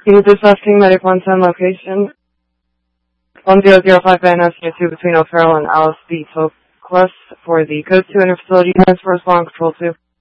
Use this asking Medic 110 location. 1005 Van Ness 2 between O'Farrell and Alice B. Toklas for the Code 2 Interfacility Transfer Response Control 2.